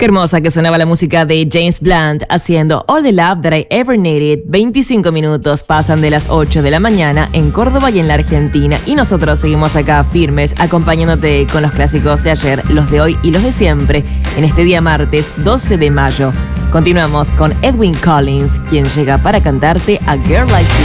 Qué hermosa que sonaba la música de James Blunt haciendo All the Love That I Ever Needed. 25 minutos pasan de las 8 de la mañana en Córdoba y en la Argentina. Y nosotros seguimos acá firmes, acompañándote con los clásicos de ayer, los de hoy y los de siempre, en este día martes 12 de mayo. Continuamos con Edwyn Collins, quien llega para cantarte A Girl Like You.